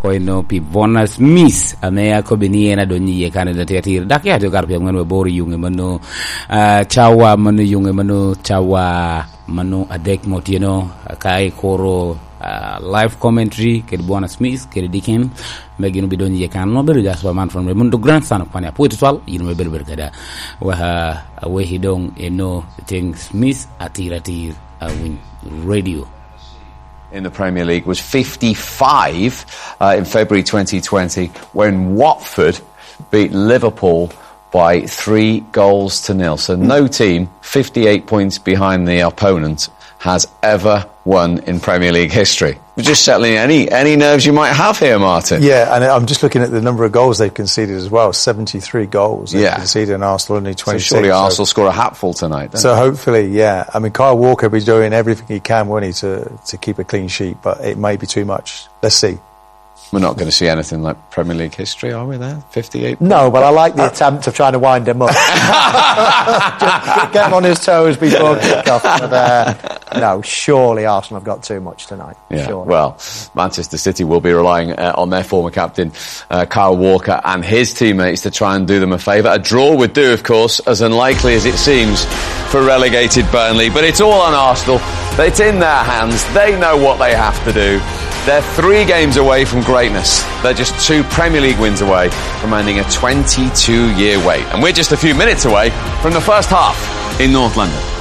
koino Pivona Smith amea ko biniena do nyi Canada tetir dak ya to garpe ngwen bori yunge mano chawa mano yunge mano chawa mano adek motieno kai koro live commentary ke Bwana Smith ke dikem megino bi do nyi kan no beru jasba man from mundo grandson of Pania Poetwal yino me belber kada wa we hidong eno thing Smith atiratir win radio in the Premier League was 55 in February 2020 when Watford beat Liverpool by 3-0. So no team 58 points behind the opponent has ever won in Premier League history. We're just settling any nerves you might have here, Martin. Yeah, and I'm just looking at the number of goals they've conceded as well. 73 goals they've conceded, and Arsenal only 26. So surely Arsenal score a hatful tonight. So hopefully, yeah. I mean, Kyle Walker will be doing everything he can, won't he, to keep a clean sheet, but it may be too much. Let's see. We're not going to see anything like Premier League history, are we there? 58? No, but I like the attempt of trying to wind him up. Just get him on his toes before kick-off. But, no, surely Arsenal have got too much tonight. Yeah, surely. Well, Manchester City will be relying on their former captain, Kyle Walker, and his teammates to try and do them a favour. A draw would do, of course, as unlikely as it seems for relegated Burnley. But it's all on Arsenal. It's in their hands. They know what they have to do. They're 3 games away from greatness. They're just 2 Premier League wins away from ending a 22-year wait. And we're just a few minutes away from the first half in North London.